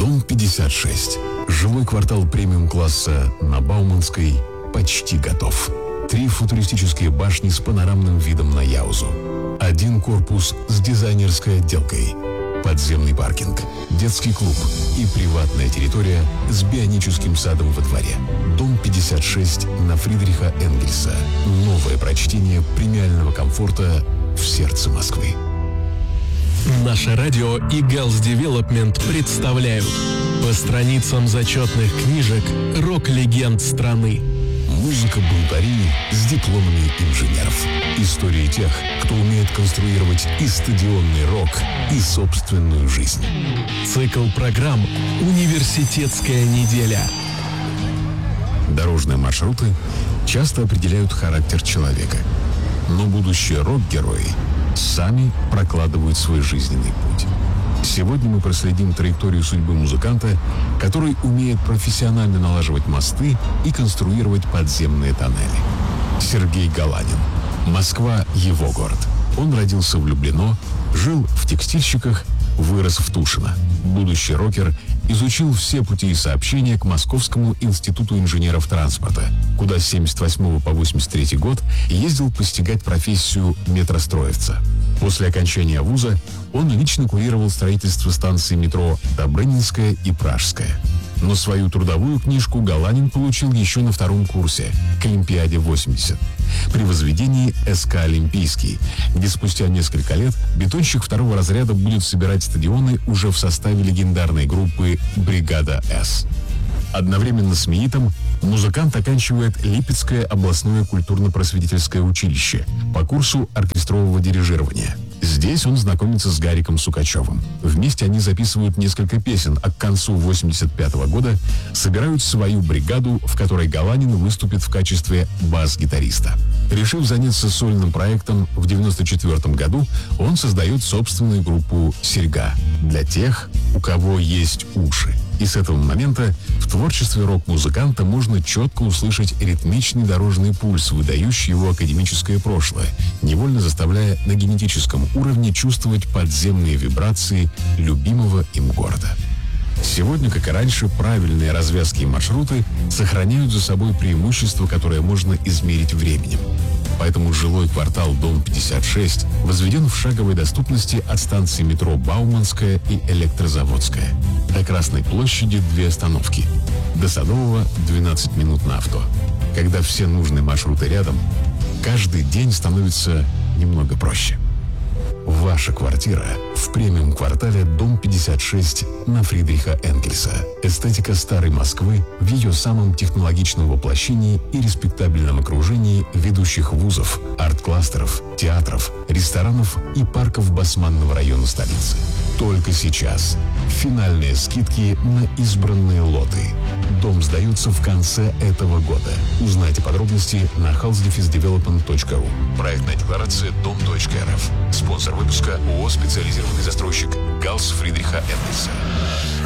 Дом 56. Жилой квартал премиум-класса на Бауманской почти готов. 3 футуристические башни с панорамным видом на Яузу. 1 корпус с дизайнерской отделкой. Подземный паркинг, детский клуб и приватная территория с бионическим садом во дворе. Дом 56 на Фридриха Энгельса. Новое прочтение премиального комфорта в сердце Москвы. Наше радио и Girls Development представляют по страницам зачетных книжек рок-легенд страны. Музыка бунтари с дипломами инженеров. Истории тех, кто умеет конструировать и стадионный рок, и собственную жизнь. Цикл программ «Университетская неделя». Дорожные маршруты часто определяют характер человека. Но будущие рок-герои сами прокладывают свой жизненный путь. Сегодня мы проследим траекторию судьбы музыканта, который умеет профессионально налаживать мосты и конструировать подземные тоннели. Сергей Галанин. Москва – его город. Он родился в Люблино, жил в Текстильщиках, вырос в Тушино. Будущий рокер изучил все пути и сообщения к Московскому институту инженеров транспорта, куда с 1978 по 1983 год ездил постигать профессию метростроевца. После окончания вуза он лично курировал строительство станций метро Добрынинская и Пражская. Но свою трудовую книжку Галанин получил еще на 2-м курсе к Олимпиаде 80 при возведении СК «Олимпийский», где спустя несколько лет бетонщик 2-го разряда будет собирать стадионы уже в составе легендарной группы «Бригада С». Одновременно с МИИТом музыкант оканчивает Липецкое областное культурно-просветительское училище по курсу оркестрового дирижирования. Здесь он знакомится с Гариком Сукачевым. Вместе они записывают несколько песен, а к концу 1985 года собирают свою бригаду, в которой Галанин выступит в качестве бас-гитариста. Решив заняться сольным проектом, в 1994 году он создает собственную группу «Серьга» для тех, у кого есть уши. И с этого момента в творчестве рок-музыканта можно четко услышать ритмичный дорожный пульс, выдающий его академическое прошлое, невольно заставляя на генетическом уровне чувствовать подземные вибрации любимого им города. Сегодня, как и раньше, правильные развязки и маршруты сохраняют за собой преимущество, которое можно измерить временем. Поэтому жилой квартал Дом 56 возведен в шаговой доступности от станции метро Бауманская и Электрозаводская. До Красной площади 2 остановки. До Садового 12 минут на авто. Когда все нужные маршруты рядом, каждый день становится немного проще. Ваша квартира в премиум-квартале Дом 56 на Фридриха Энгельса. Эстетика старой Москвы в ее самом технологичном воплощении и респектабельном окружении ведущих вузов, арт-кластеров, театров, ресторанов и парков Басманного района столицы. Только сейчас финальные скидки на избранные лоты. Дом сдается в конце этого года. Узнайте подробности на housedefisdevelopment.ru. Проектная декларация дом.рф. Спонсор выпуска ООО «Специализированный застройщик Галс Фридриха Энгельса».